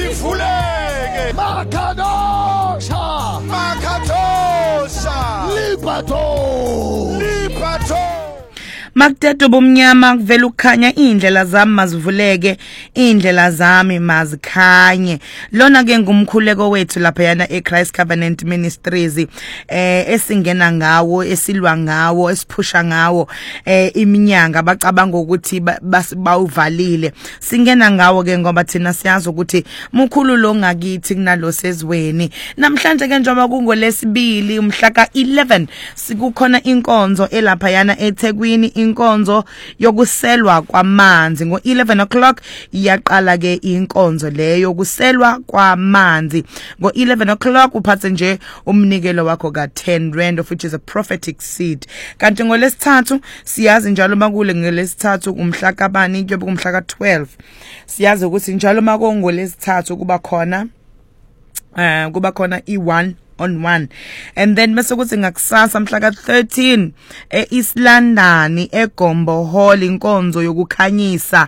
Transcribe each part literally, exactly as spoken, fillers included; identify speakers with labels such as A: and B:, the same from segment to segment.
A: sivuleke
B: Makadosha
A: makatosha
B: Lipato
A: lipato
C: Makuteto bomnyama kuvela ukukhanya indlela zami mazivuleke indlela zami mazikhanye lona ke ngumkhuleko wethu lapha yana eChrist Covenant Ministries eh esingena ngawo esilwa ngawo esiphusha ngawo eh iminyanga bacabanga ukuthi bawuvalile singena ngawo ke ngoba thina siyazi ukuthi mukhulu lo ngakithi kunalo sezweni namhlanje ke njengoba kungolesibili umhla ka eleven sikukhona inkonzo elapha yana eThekwini inkonzo yokuselwa kwamanzi ngo eleven o'clock iyaqala ke inkonzo leyo kuselwa kwamanzi ngo eleven o'clock uphathe nje umnikelo wakho ka ten rand of which is a prophetic seed kanti ngolesithathu siyazi njalo makule ngolesithathu umhla kabani kuyobe kumhla ka twelve siyazi ukuthi njalo makongolesithathu kuba khona eh kuba khona i one on one and then bese kuthi ngakusasa mhla ka thirteen eEast London eGombo Hall inkonzo yokukhanyisa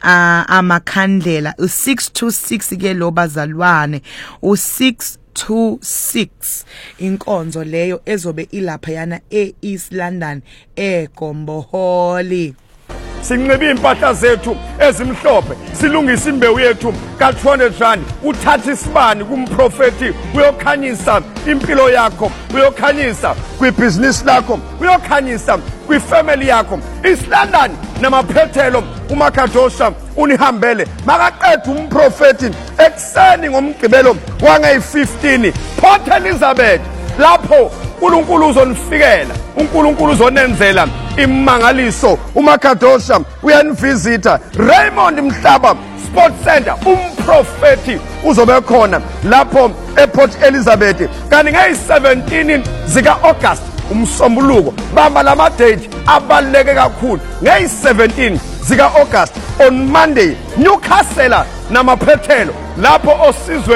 C: amakhandlela u six to six ke lo bazalwane u six to six inkonzo leyo ezobe ilapha yana eEast London eGombo Hall
A: sinxibe impahla zethu ezimhlophe silungisa imbewu yethu ka two hundred rand uthatha isibani kumprofeti uyokhanyisa impilo yakho uyokhanyisa kwibusiness lakho uyokhanyisa kwifamily yakho islandani namaphethelo umakadosha unihambele makaqeda umprofeti ekseni ngomgqibelo wange fifteen Port Elizabeth lapho uNkulunkulu uzonifikela uNkulunkulu uzonenzela imangaliso umakadosha uyanivisita Raymond Mhlaba Sports Center umprofeti uzobe khona lapho ePort Elizabeth kanti nge seventeen zika August umsombuluko bamba lama date abaleke kakhulu nge seventeen zika August on Monday Newcastle namaphethelo lapho osizwe